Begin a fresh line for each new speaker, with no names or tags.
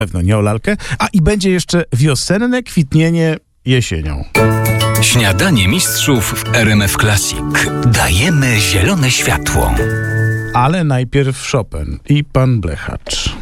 pewno nie o lalkę. A i będzie jeszcze wiosenne kwitnienie jesienią.
Śniadanie mistrzów w RMF Classic. Dajemy zielone światło.
Ale najpierw Chopin i pan Blechacz.